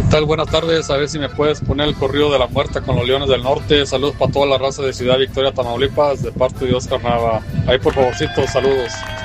Tal? Buenas tardes, a ver si me puedes poner el corrido de la muerte con los Leones del Norte. Saludos para toda la raza de Ciudad Victoria, Tamaulipas, de parte de Oscar Nava. Ahí por favorcito, saludos.